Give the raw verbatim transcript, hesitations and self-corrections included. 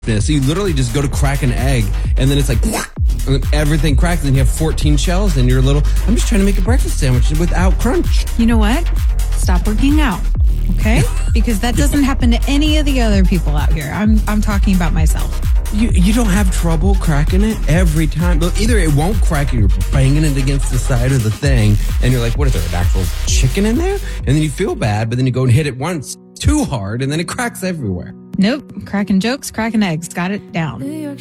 So you literally just go to crack an egg, and then it's like, and then everything cracks, and then you have fourteen shells, and you're a little, I'm just trying to make a breakfast sandwich without crunch. You know what? Stop working out, okay? Because that doesn't happen to any of the other people out here. I'm I'm talking about myself. You you don't have trouble cracking it every time. But either it won't crack, and you're banging it against the side of the thing, and you're like, what is there, an actual chicken in there? And then you feel bad, but then you go and hit it once too hard, and then it cracks everywhere. Nope. Cracking jokes, cracking eggs. Got it down.